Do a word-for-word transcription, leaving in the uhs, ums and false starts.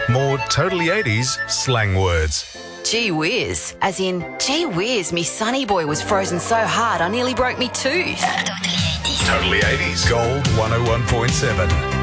More Totally eighties slang words. Gee whiz, as in, gee whiz, me sonny boy was frozen so hard I nearly broke me tooth. Totally eighties. Gold one oh one point seven.